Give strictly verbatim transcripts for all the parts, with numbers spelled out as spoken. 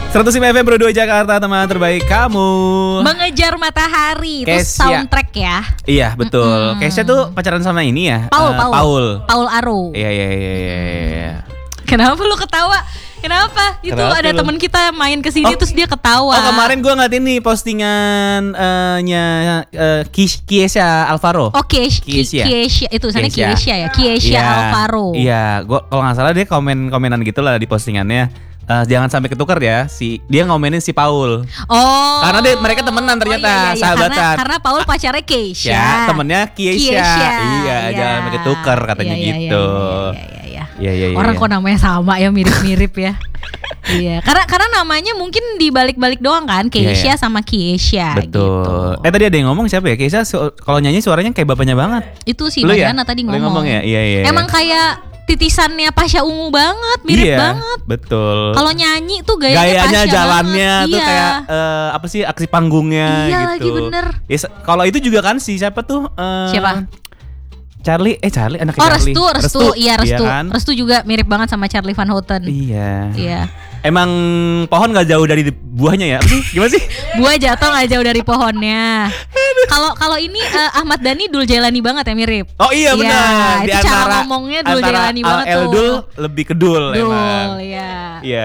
seratus lima F M Pro dua Jakarta, teman terbaik kamu. Mengejar matahari. Itu Kesya. soundtrack ya. Iya betul. Mm-mm. Kesya tuh pacaran sama ini ya. Paul, uh, Paul. Paul. Paul Aro. Iya iya iya iya. iya. Kenapa lu ketawa? Kenapa? Itu Kenapa ada lu? teman kita main kesini Oh. terus dia ketawa. Oh kemarin gue ngeliat ini postingan uh, nya uh, Kiesya Alvaro. Oh Kiesya. Kiesya. Kiesya. Itu sana Kiesya. Kiesya ya. Kiesya Iya, Alvaro. Iya, gua kalau nggak salah dia komen-komenan gitu lah di postingannya. Uh, jangan sampai ketukar ya, si dia ngomenin si Paul. Oh. Karena dia mereka temenan ternyata, Oh, iya, iya, iya. sahabatan. Karena, karena Paul pacarnya Keisha. Ya, temennya Kiesya. Kiesya. Iya, jangan sampai ketukar katanya Iya, iya, gitu. Iya, iya, iya, iya. Iya, iya, iya. Orang iya. kok namanya sama ya, mirip-mirip ya. Iya, karena karena namanya mungkin dibalik-balik doang kan, Keisha Iya, iya. sama Kiesya. Betul. Gitu. Eh tadi ada yang ngomong siapa ya? Kiesya su- kalau nyanyi suaranya kayak bapaknya banget. Itu si Lu ya? Mariana tadi Lu ngomong. ngomong ya? Iya, iya. Emang kayak titisannya Pasha Ungu banget, mirip iya, banget. Betul. Kalau nyanyi tuh gayanya, Gayanya, Pasha jalannya banget. tuh Iya. kayak eh, apa sih aksi panggungnya Iya, gitu. lagi bener. Ya, se- kalau itu juga kan si siapa tuh? eh, Siapa? Charlie, eh Charlie anaknya Oh Charlie. Restu, Restu, iya Restu. kan? Restu juga mirip banget sama Charlie Van Houten. Iya. Iya. Emang pohon nggak jauh dari buahnya ya? Apa sih? Gimana sih? Buah jatuh nggak jauh dari pohonnya. Kalau kalau ini eh, Ahmad Dhani Dul Jailani banget ya mirip. Oh iya benar. Itu cara ngomongnya Dul antara Jailani banget Al tuh. Dul lebih ke Dul Dul, emang. iya. Iya.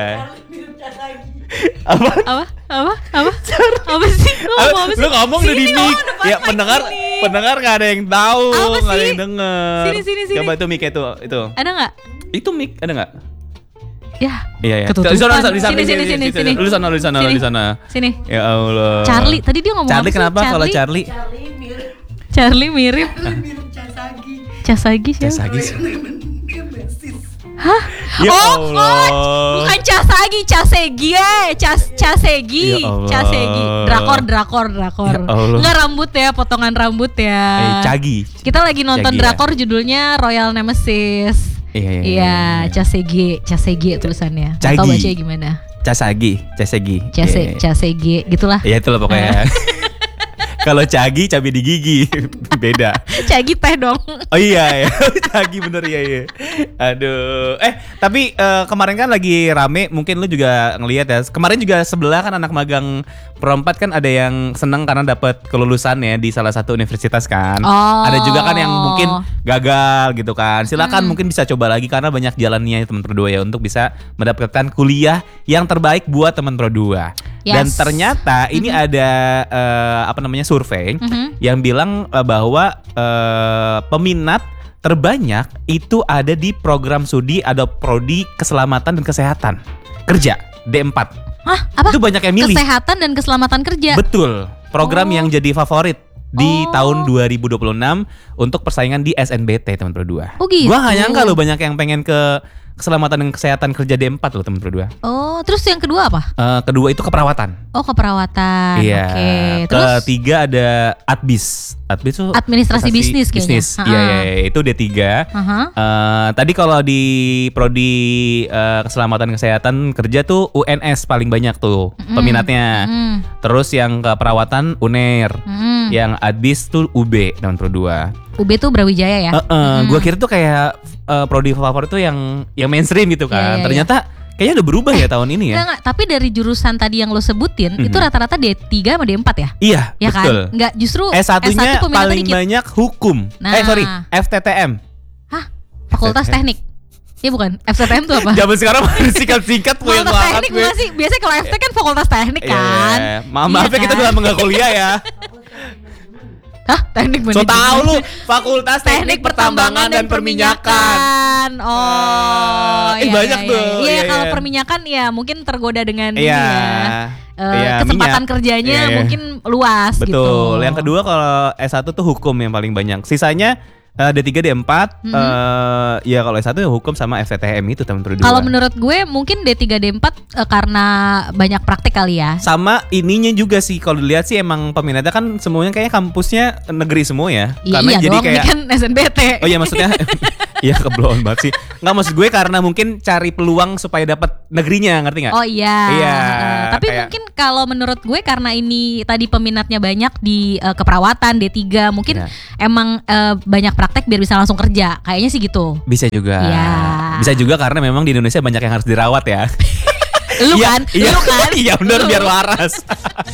Apa? Apa? Apa? Apa? Apa sih? Lu Apa? ngomong apa sih? Lu ngomong udah di Sini, mic. oh, depan Ya mic pendengar sini. pendengar nggak ada yang tahu, Apa nggak ada sih? yang denger. Sini, sini, sini. Coba itu mic itu itu. Ada nggak? Itu mic ada nggak? Ya. Iya ya. Ketutupan. Di sana, di sana, Sini, sini, sini, sini. Lu di sana, lu di sana, lu Sini. di sana. Sini. Ya Allah. Charlie, tadi dia ngomong Charlie apa sih? kenapa kalau Charlie? Charlie mirip. Casagi siapa? Casagi. Hah? Ya oh, Allah. oh, bukan Casagi, Casegi, eh, Cas Casegi, Ya Allah. Casegi, drakor, drakor, drakor. Ya Allah. Enggak rambut ya, potongan rambut ya. Eh, Cagi. Kita lagi nonton Cagi, ya? drakor judulnya Royal Nemesis. Iya, iya, Iya, Casegi, Casegi tulisannya. Nggak tahu Cagi. bacanya gimana? Casagi, Casegi. Case, Iya. Casegi, gitulah. Ya itulah pokoknya. Kalau Cagi cabai di gigi beda. Cagi teh dong. Oh iya ya, Cagi bener ya ya. Aduh, eh tapi eh, kemarin kan lagi rame, mungkin lu juga ngelihat ya. Kemarin juga sebelah kan anak magang Pro empat kan ada yang seneng karena dapat kelulusan ya di salah satu universitas kan. Oh. Ada juga kan yang mungkin gagal gitu kan. Silakan mungkin bisa coba lagi karena banyak jalannya teman Pro dua ya untuk bisa mendapatkan kuliah yang terbaik buat teman Pro dua. Dan Yes. ternyata ini ada eh, apa namanya survei Mhm. yang bilang eh, bahwa eh, peminat terbanyak itu ada di program studi atau prodi keselamatan dan kesehatan kerja D empat. Hah, apa? Itu banyak yang milih. Kesehatan dan keselamatan kerja. Betul. Program Oh. yang jadi favorit di Oh. tahun dua ribu dua puluh enam untuk persaingan di S N B T teman Pro dua. Oh, gitu. Gua gak nyangka loh banyak yang pengen ke keselamatan dan kesehatan kerja D empat loh teman Pro dua. Oh, terus yang kedua apa? Eh, kedua itu keperawatan. Oh, keperawatan. Iya. Oke. Terus Ketiga ada Adbis. Adbis tuh Administrasi bisnis kayaknya. Bisnis. Ha-ha. Iya, iya, iya, itu D tiga. Aha. Eh, tadi kalau di prodi eh, keselamatan kesehatan kerja tuh U N S paling banyak tuh Mm-mm. peminatnya. Mm. Terus yang keperawatan U N E R. Mm. Yang Adbis tuh U B teman Pro dua. U B tuh Brawijaya ya. Eh, eh, Gua kira tuh kayak eh, prodi favorit tuh yang yang mainstream gitu kan. Iya, iya, iya. Ternyata kayaknya udah berubah ya tahun ini ya. Enggak, enggak, tapi dari jurusan tadi yang lo sebutin Mhm. itu rata-rata D tiga sama D empat ya? Iya, Ya betul. kan? Enggak, justru S satu-nya peminatnya paling dikit. banyak hukum. Nah. Eh sorry, F T T M. Hah? Fakultas Teknik. Iya bukan? F T T M tuh apa? Zaman sekarang masih singkat-singkat gue Fakultas banget Teknik gue. bukan sih? Biasanya kalau F T kan Fakultas Teknik Iya, kan? iya. Maaf, maaf Iya ya kita kan? udah lama nggak kuliah ya. Hah? Teknik So manajemen. tahu lu Fakultas Teknik Pertambangan dan Perminyakan. Oh, Eh, iya, banyak iya, tuh. Iya, Iya, iya, kalau iya. perminyakan ya mungkin tergoda dengan ini Iya. ya. Eh, Iya, kesempatan minyak. kerjanya Iya, iya. mungkin luas Betul. gitu. Yang kedua kalau S satu tuh hukum yang paling banyak. Sisanya eh, D tiga, D empat, Mhm. eh, ya kalau S satu ya hukum sama F T T M itu teman Pro dua. Kalau menurut gue mungkin D tiga D empat eh, karena banyak praktek kali ya. sama ininya juga sih kalau dilihat sih emang peminatnya kan semuanya kayaknya kampusnya negeri semua ya. Iya, Karena iya jadi dong, kayak ini kan S N B T. oh iya maksudnya iya keblown banget sih. Nggak maksud gue karena mungkin cari peluang supaya dapat negerinya, ngerti nggak? Oh iya. Iya, Eh, tapi kayak- mungkin kalau menurut gue karena ini tadi peminatnya banyak di eh, keperawatan D tiga, mungkin Iya. emang eh, banyak praktek biar bisa langsung kerja. Kayaknya sih gitu. Bisa juga. Iya. Bisa juga karena memang di Indonesia banyak yang harus dirawat ya. Lu Iya, kan? Iya, Lu kan? iya benar Lu. biar waras.